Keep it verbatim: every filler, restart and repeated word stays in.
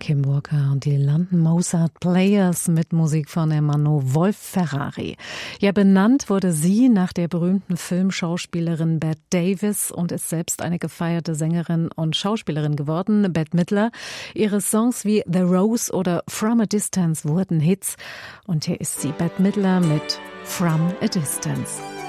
Kim Walker und die London Mozart Players mit Musik von Ermanno Wolf-Ferrari. Ja, benannt wurde sie nach der berühmten Filmschauspielerin Bette Davis und ist selbst eine gefeierte Sängerin und Schauspielerin geworden. Bette Midler. Ihre Songs wie The Rose oder From a Distance wurden Hits. Und hier ist sie, Bette Midler mit From a Distance.